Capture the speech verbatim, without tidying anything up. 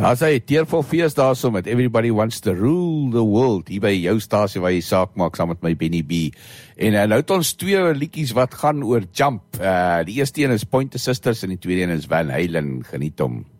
As hy teervol fees daar so met Everybody Wants to Rule the World, hier by jou stasie waar jy saak maak saam met my Benny B. En uh, nou het ons twee liedjies wat gaan oor jump. Uh, die eerste een is Pointer Sisters en die tweede een is Van Halen. Geniet hom.